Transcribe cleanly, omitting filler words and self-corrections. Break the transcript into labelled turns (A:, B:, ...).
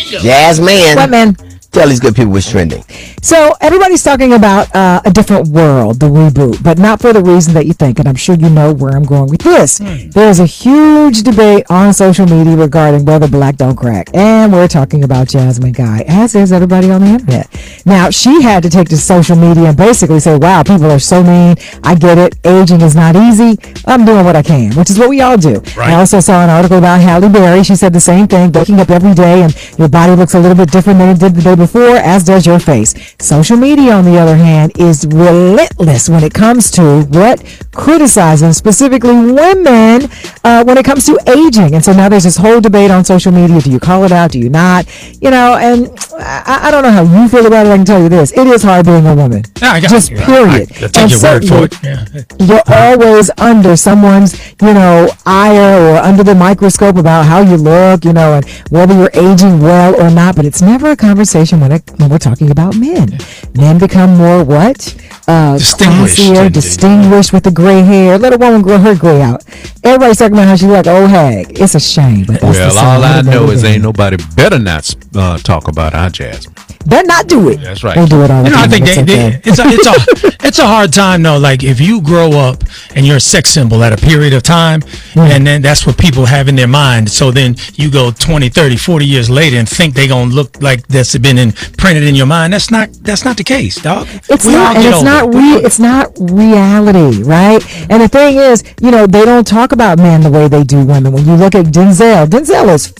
A: Jasmine.
B: What, man?
A: Tell these good people what's trending.
B: So everybody's talking about a different world, the reboot, but not for the reason that you think. And I'm sure you know where I'm going with this. There's a huge debate on social media regarding whether black don't crack. And we're talking about Jasmine Guy, as is everybody on the internet. Now, she had to take to social media and basically say, wow, people are so mean. I get it. Aging is not easy. I'm doing what I can, which is what we all do. Right. I also saw an article about Halle Berry. She said the same thing, waking up every day and your body looks a little bit different than it did the day before, as does your face. Social media, on the other hand, is relentless when it comes to what? Criticizing specifically women when it comes to aging. And so now there's this whole debate on social media. Do you call it out? Do you not? You know, and I don't know how you feel about it. I can tell you this. It is hard being a woman. Just period.
C: I take your word for it. Yeah.
B: You're always under someone's, ire or under the microscope about how you look, and whether you're aging well or not. But it's never a conversation when we're talking about men. Men become more what? Classier, distinguished with the gray hair. Let a woman grow her gray out. Everybody's talking about how she look like old hag. It's a shame. But
D: well, all I know is ain't nobody better not talk about our Jasmine.
B: Better not do it.
D: That's right.
B: They do it all the time.
C: I think it's a hard time though. Like if you grow up and you're a sex symbol at a period of time, and then that's what people have in their mind. So then you go 20, 30, 40 years later and think they gonna look like that's been imprinted in your mind. That's not the case, dog.
B: It's not reality, right? And the thing is, they don't talk about men the way they do women. When you look at Denzel is